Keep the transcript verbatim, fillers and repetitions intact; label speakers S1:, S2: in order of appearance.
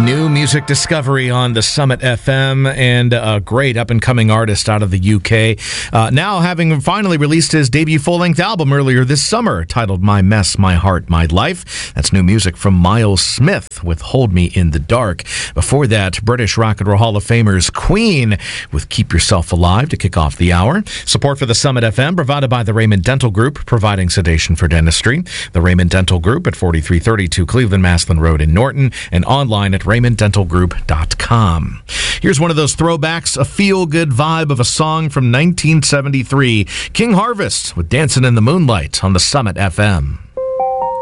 S1: New music discovery on the Summit F M, and a great up-and-coming artist out of the U K. Uh, now having finally released his debut full-length album earlier this summer, titled My Mess, My Heart, My Life. That's new music from Miles Smith with Hold Me in the Dark. Before that, British Rock and Roll Hall of Famers Queen with Keep Yourself Alive to kick off the hour. Support for the Summit F M provided by the Raymond Dental Group, providing sedation for dentistry. The Raymond Dental Group at forty-three thirty-two Cleveland Maslin Road in Norton, and online at raymond dental group dot com. Here's one of those throwbacks, a feel-good vibe of a song from nineteen seventy-three. King Harvest with Dancing in the Moonlight on the Summit F M.